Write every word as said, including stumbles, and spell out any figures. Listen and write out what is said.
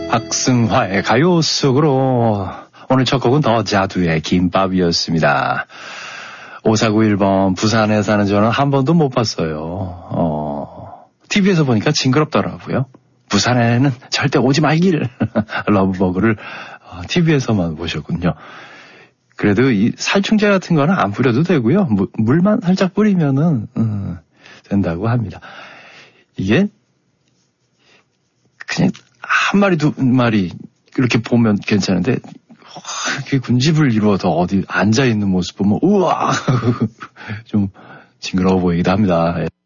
박승화의 가요 속으로 오늘 첫 곡은 더 자두의 김밥이었습니다. 오사구일 번 부산에 사는 저는 한 번도 못 봤어요. 어, 티비에서 보니까 징그럽더라고요. 부산에는 절대 오지 말기를. 러브버그를 어, 티비에서만 보셨군요. 그래도 이 살충제 같은 거는 안 뿌려도 되고요. 무, 물만 살짝 뿌리면은 음, 된다고 합니다. 이게 그냥 한 마리 두 마리 이렇게 보면 괜찮은데 이렇게 군집을 이루어서 어디 앉아 있는 모습 보면 우와 좀 징그러워 보이기도 합니다.